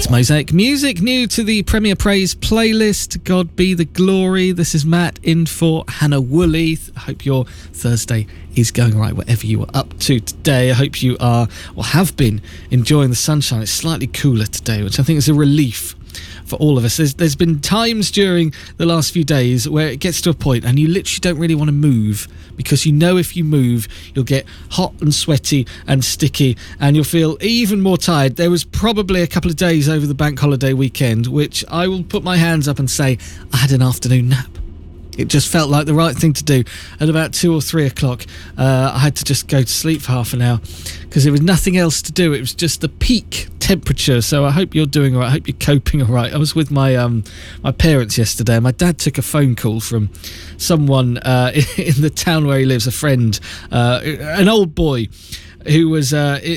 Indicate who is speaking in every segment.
Speaker 1: It's Mosaic Music, new to the Premier Praise playlist. God be the glory. This is Matt in for Hannah Woolley. I hope your Thursday is going all right, whatever you are up to today. I hope you are, or have been, enjoying the sunshine. It's slightly cooler today, which I think is a relief for all of us. There's been times during the last few days where it gets to a point and you literally don't really want to move, because you know if you move you'll get hot and sweaty and sticky and you'll feel even more tired. There was probably a couple of days over the bank holiday weekend which I will put my hands up and say I had an afternoon nap. It just felt like the right thing to do. At about 2 or 3 o'clock, I had to just go to sleep for half an hour because there was nothing else to do. It was just the peak temperature. So I hope you're doing all right. I hope you're coping all right. I was with my my parents yesterday. My dad took a phone call from someone in the town where he lives, a friend, an old boy who was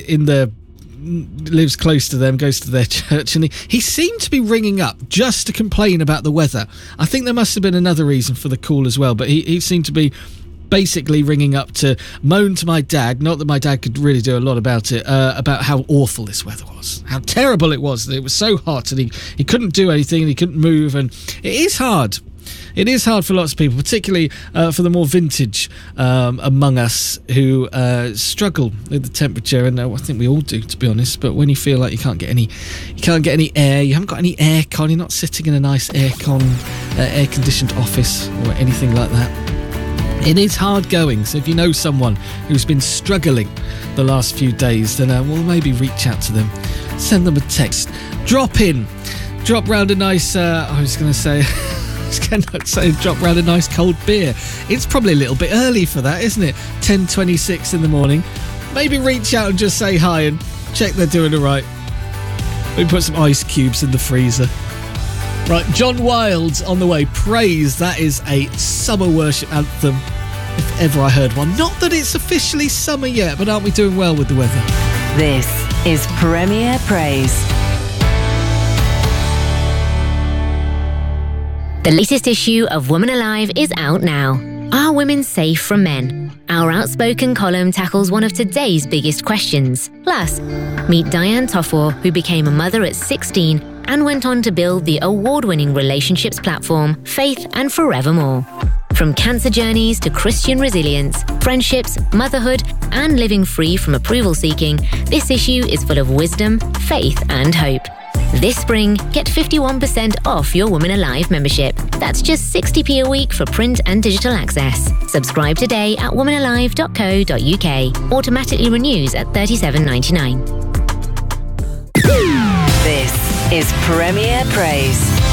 Speaker 1: lives close to them, goes to their church, and he seemed to be ringing up just to complain about the weather. I think there must have been another reason for the call as well, but he seemed to be basically ringing up to moan to my dad, not that my dad could really do a lot about it, about how awful this weather was, how terrible it was, that it was so hot and he couldn't do anything and he couldn't move. And it is hard. It is hard for lots of people, particularly for the more vintage among us who struggle with the temperature, and I think we all do, to be honest. But when you feel like you can't get any air, you haven't got any aircon, you're not sitting in a nice air-conditioned office or anything like that. It is hard going. So if you know someone who's been struggling the last few days, then we'll maybe reach out to them, send them a text, drop round a nice. I was going to say. Drop round a nice cold beer. It's probably a little bit early for that, isn't it? 10:26 in the morning. Maybe reach out and just say hi and check they're doing all right. Maybe put some ice cubes in the freezer. Right, John Wilde's on the way. Praise, that is a summer worship anthem, if ever I heard one. Not that it's officially summer yet, but aren't we doing well with the weather?
Speaker 2: This is Premier Praise. The latest issue of Woman Alive is out now. Are women safe from men? Our outspoken column tackles one of today's biggest questions. Plus, meet Diane Tofor, who became a mother at 16 and went on to build the award-winning relationships platform Faith and Forevermore. From cancer journeys to Christian resilience, friendships, motherhood, and living free from approval seeking, this issue is full of wisdom, faith, and hope. This spring, get 51% off your Woman Alive membership. That's just 60p a week for print and digital access. Subscribe today at womanalive.co.uk. Automatically renews at $37.99.
Speaker 3: This is Premier Praise.